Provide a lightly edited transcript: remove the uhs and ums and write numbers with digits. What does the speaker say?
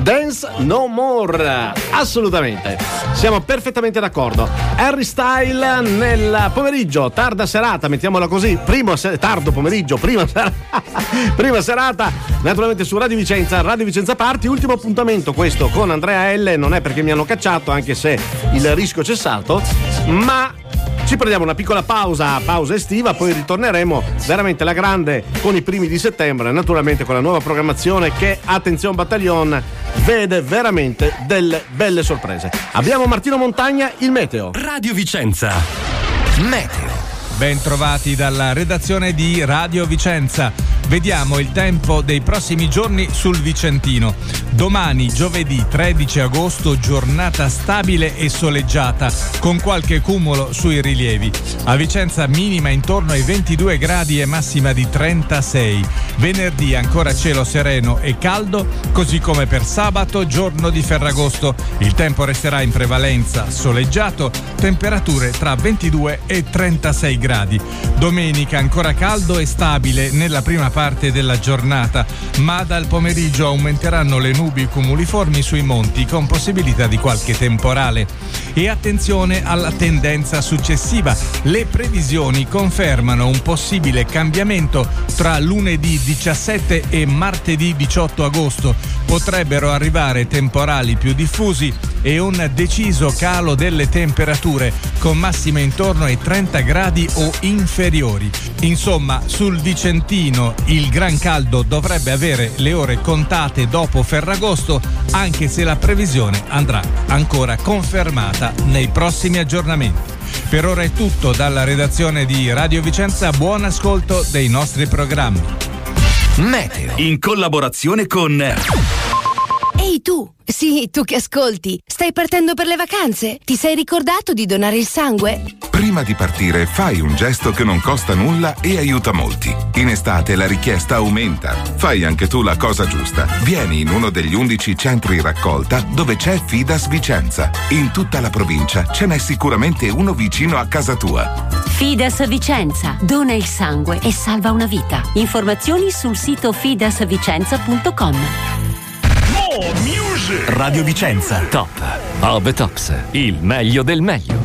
Dance No More, assolutamente, siamo perfettamente d'accordo. Harry Style nel pomeriggio, tarda serata, mettiamola così, tardo pomeriggio, prima serata, naturalmente su Radio Vicenza Party, ultimo appuntamento questo con Andrea L, non è perché mi hanno cacciato, anche se il rischio c'è stato, ma ci prendiamo una piccola pausa estiva, poi ritorneremo veramente alla grande con i primi di settembre, naturalmente con la nuova programmazione che, attenzione battaglion, vede veramente delle belle sorprese. Abbiamo Martino Montagna, il meteo. Radio Vicenza, meteo. Ben trovati dalla redazione di Radio Vicenza. Vediamo il tempo dei prossimi giorni sul Vicentino. Domani, giovedì 13 agosto, giornata stabile e soleggiata, con qualche cumulo sui rilievi. A Vicenza minima intorno ai 22 gradi e massima di 36. Venerdì ancora cielo sereno e caldo, così come per sabato, giorno di Ferragosto. Il tempo resterà in prevalenza soleggiato, temperature tra 22 e 36 gradi. Domenica ancora caldo e stabile nella prima parte della giornata, ma dal pomeriggio aumenteranno le nubi cumuliformi sui monti con possibilità di qualche temporale. E attenzione alla tendenza successiva. Le previsioni confermano un possibile cambiamento tra lunedì 17 e martedì 18 agosto. Potrebbero arrivare temporali più diffusi e un deciso calo delle temperature, con massime intorno ai 30 gradi o inferiori. Insomma, sul Vicentino il gran caldo dovrebbe avere le ore contate dopo Ferragosto, anche se la previsione andrà ancora confermata nei prossimi aggiornamenti. Per ora è tutto dalla redazione di Radio Vicenza, buon ascolto dei nostri programmi. Meteo, in collaborazione con... Ehi tu! Sì, tu che ascolti, stai partendo per le vacanze? Ti sei ricordato di donare il sangue? Prima di partire fai un gesto che non costa nulla e aiuta molti. In estate la richiesta aumenta. Fai anche tu la cosa giusta. Vieni in uno degli 11 centri raccolta dove c'è Fidas Vicenza. In tutta la provincia ce n'è sicuramente uno vicino a casa tua. Fidas Vicenza. Dona il sangue e salva una vita. Informazioni sul sito fidasvicenza.com. Radio Vicenza, top of the tops, il meglio del meglio.